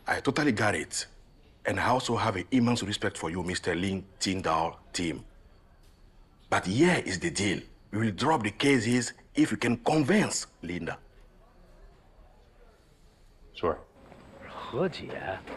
I totally got it. And I also have an immense respect for you, Mr. Lin Jindal team. But here is the deal. We will drop the cases if you can convince Linda. Sure. 和解？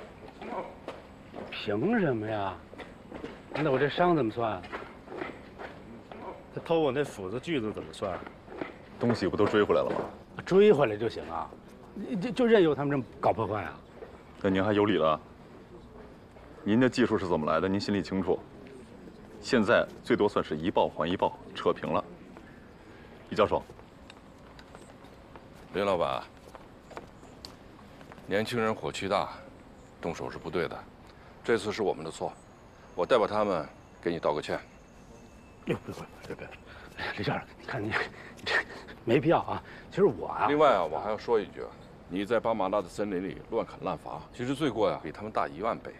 凭什么呀？那我这伤怎么算？ 他偷我那斧子锯子怎么算？ 东西不都追回来了吗？ 追回来就行啊，就任由他们这么搞破坏啊？ 那您还有理了？您的技术是怎么来的？您心里清楚。现在最多算是一报还一报，扯平了。李教授， 林老板，年轻人火气大，动手是不对的。这次是我们的错，我代表他们给你道个歉。 别，李先生，你看你这没必要啊。其实我啊， 另外啊，我还要说一句，你在巴马拉的森林里乱砍滥伐，其实罪过呀比他们大10000倍。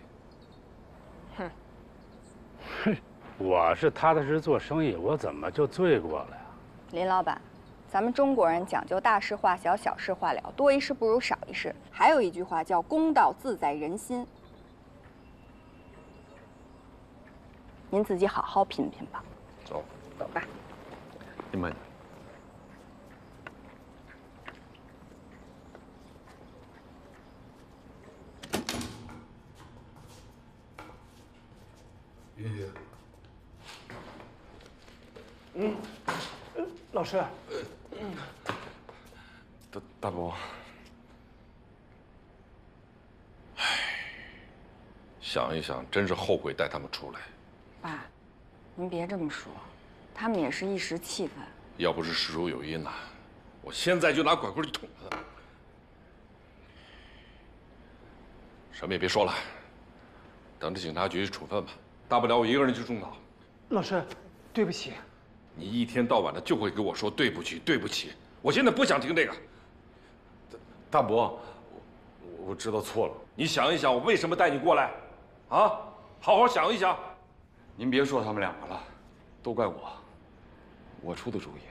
哼，我是踏踏实实做生意，我怎么就罪过了呀？ 林老板，咱们中国人讲究大事化小，小事化了，多一事不如少一事。还有一句话叫“公道自在人心”，您自己好好品品吧。 走， 走吧。 您慢点。 爷爷， 老师， 大伯，唉，想一想，真是后悔带他们出来。 爸，您别这么说，他们也是一时气愤。 要不是事出有因呐，我现在就拿拐棍去捅他。什么也别说了，等着警察局处分吧。大不了我一个人去种草。 老师，对不起。 你一天到晚的就会给我说对不起，对不起。我现在不想听这个。 大伯，我知道错了。 你想一想，我为什么带你过来？啊，好好想一想。 您别说他们2个了，都怪我出的主意。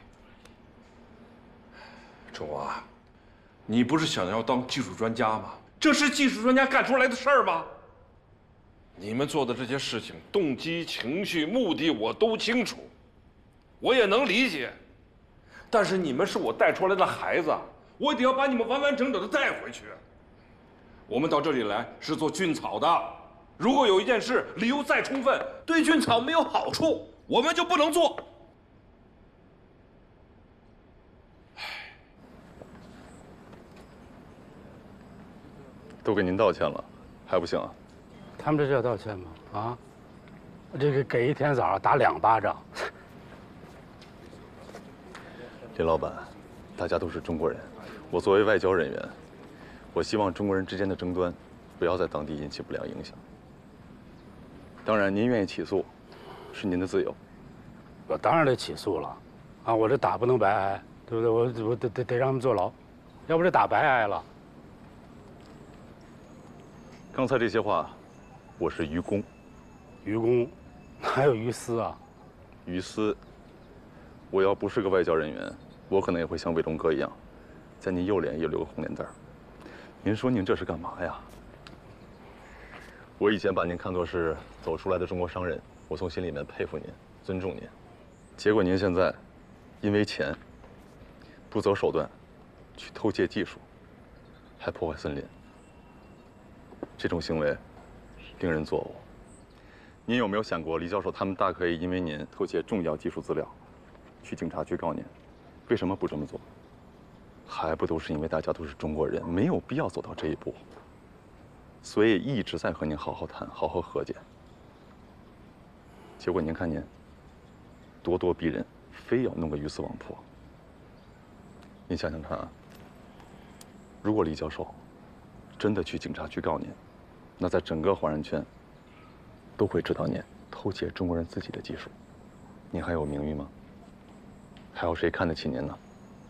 春华，你不是想要当技术专家吗？这是技术专家干出来的事儿吗？你们做的这些事情，动机、情绪、目的我都清楚，我也能理解。但是你们是我带出来的孩子，我得要把你们完完整整的带回去。我们到这里来是做菌草的，如果有一件事理由再充分，对菌草没有好处，我们就不能做。 都给您道歉了，还不行啊？ 他们这叫道歉吗？啊，这个给一天枣打2巴掌。 林老板，大家都是中国人，我作为外交人员，我希望中国人之间的争端不要在当地引起不良影响。当然，您愿意起诉，是您的自由。 我当然得起诉了，啊，我这打不能白挨，对不对？我得让他们坐牢，要不这打白挨了。 刚才这些话，我是于公。 于公，还有于私啊？ 于私，我要不是个外交人员，我可能也会像卫龙哥一样，在您右脸也留个红脸蛋儿。您说您这是干嘛呀？我以前把您看作是走出来的中国商人，我从心里面佩服您，尊重您。结果您现在，因为钱，不择手段，去偷窃技术，还破坏森林。这种行为令人作呕。您有没有想过，李教授他们大可以因为您偷窃重要技术资料，去警察局告您？为什么不这么做？还不都是因为大家都是中国人，没有必要走到这一步。所以一直在和您好好谈，好好和解。结果您看您，咄咄逼人，非要弄个鱼死网破。您想想看啊，如果李教授真的去警察局告您，那在整个华人圈都会知道您偷窃中国人自己的技术，您还有名誉吗？还有谁看得起您呢？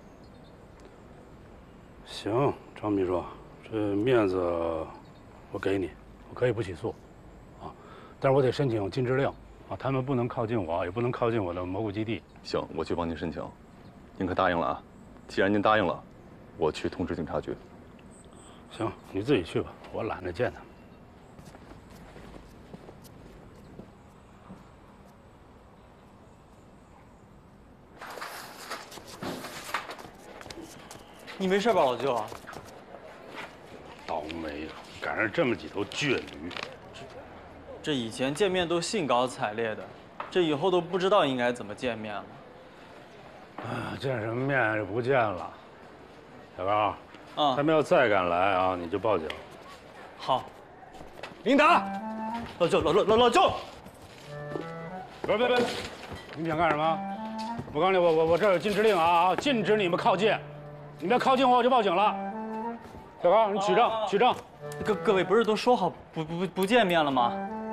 行，张秘书，这面子我给你，我可以不起诉，啊，但是我得申请禁止令，啊，他们不能靠近我，也不能靠近我的蘑菇基地。 行，我去帮您申请，您可答应了啊？既然您答应了，我去通知警察局。 行，你自己去吧，我懒得见他们。 你没事吧，老舅？ 倒霉，赶上这么几头倔驴。 这以前见面都兴高采烈的，这以后都不知道应该怎么见面了。 见什么面就不见了。小高， 啊， 他们要再敢来啊，你就报警。 好。领导，老舅，老舅， 别，你们想干什么？我告诉你，我这儿有禁止令啊，禁止你们靠近。你们要靠近我，我就报警了。小高，你取证，取证。 各位不是都说好不见面了吗？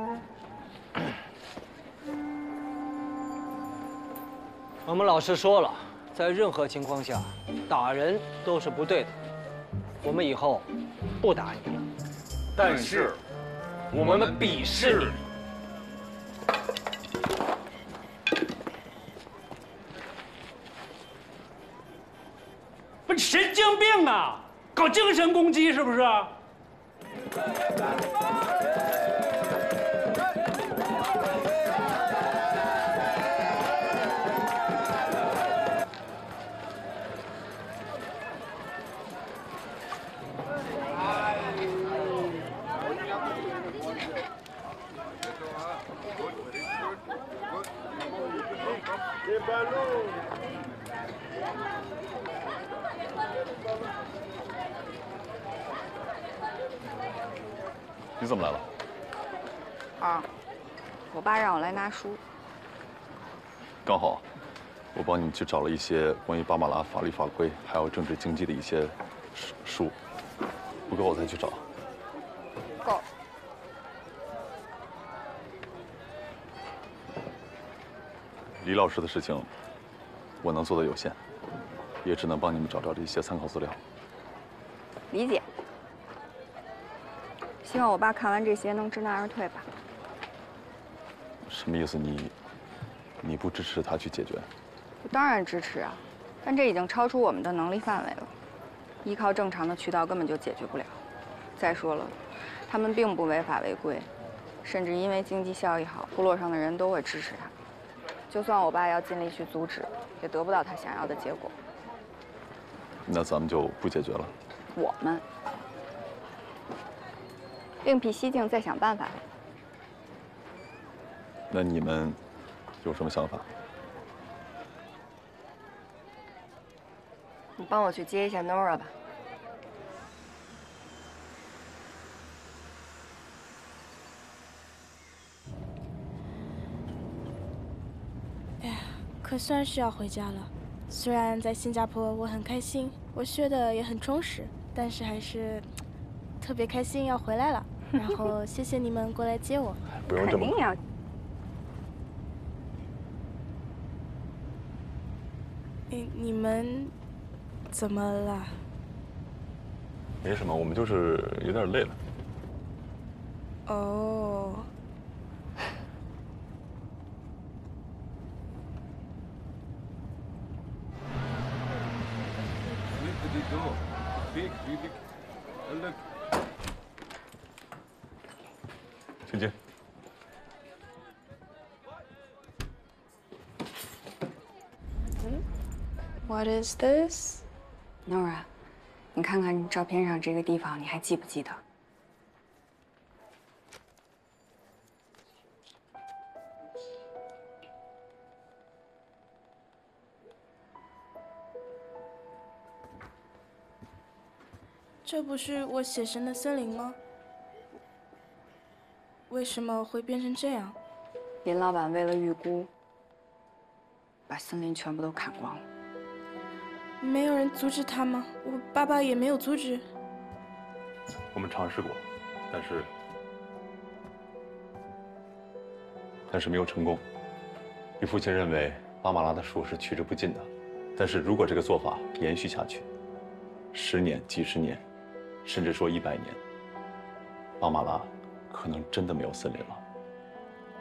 我们老师说了，在任何情况下，打人都是不对的。我们以后不打你了。 但是，我们鄙视你。 不，你神经病啊！搞精神攻击是不是？ 你怎么来了？ 啊，我爸让我来拿书。 刚好，我帮你去找了一些关于巴马拉法律法规还有政治经济的一些书，不够我再去找。 够。 李老师的事情，我能做的有限，也只能帮你们找这一些参考资料。 理解。希望我爸看完这些能知难而退吧。 什么意思？你不支持他去解决？ 我当然支持啊，但这已经超出我们的能力范围了，依靠正常的渠道根本就解决不了。再说了，他们并不违法违规，甚至因为经济效益好，部落上的人都会支持他。就算我爸要尽力去阻止，也得不到他想要的结果。 那咱们就不解决了。 我们另辟蹊径，再想办法。 那你们有什么想法？ 你帮我去接一下 Nora 吧。 哎呀，可算是要回家了。虽然在新加坡我很开心，我学的也很充实，但是还是特别开心要回来了。然后谢谢你们过来接我。 不用这么。 肯定要。 你们怎么了？ 没什么，我们就是有点累了。 哦。 请进。 What is this? Nora， 你看看照片上这个地方，你还记不记得？ 这不是我写生的森林吗？为什么会变成这样？ 林老板为了预估，把森林全部都砍光了。 没有人阻止他吗？我爸爸也没有阻止。 我们尝试过，但是没有成功。你父亲认为巴马拉的树是取之不尽的，但是如果这个做法延续下去，10年、几十年，甚至说100年，巴马拉可能真的没有森林了。